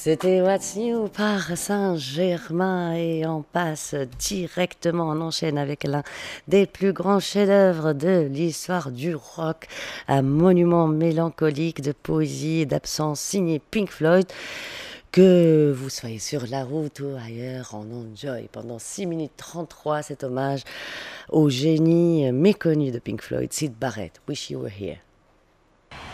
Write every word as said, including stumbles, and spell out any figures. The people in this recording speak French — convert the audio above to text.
C'était What's New par Saint-Germain et on passe directement, on enchaîne avec l'un des plus grands chefs-d'œuvre de l'histoire du rock, un monument mélancolique de poésie et d'absence signé Pink Floyd. Que vous soyez sur la route ou ailleurs, on enjoy pendant six minutes trente-trois cet hommage au génie méconnu de Pink Floyd, Syd Barrett. Wish You Were Here.